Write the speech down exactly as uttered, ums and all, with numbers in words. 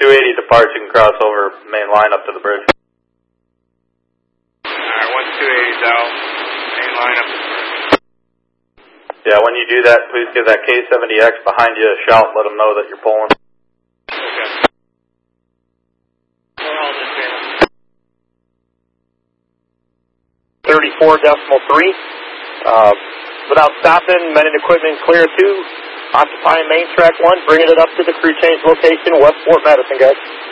two eighty departs, you can cross over main line up to the bridge. Alright, one two eighty's out, main line up to the bridge. Yeah, when you do that, please give that K seventy X behind you a shout, let them know that you're pulling. Okay. We're all in channel. thirty-four decimal three. Uh, without stopping, men and equipment clear two. Occupying main track one, bringing it up to the crew change location, West Fort Madison, guys.